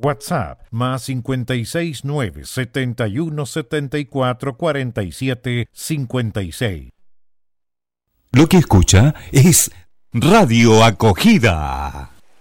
WhatsApp más 569 71 74 47 56. Lo que escucha es Radio Acogida.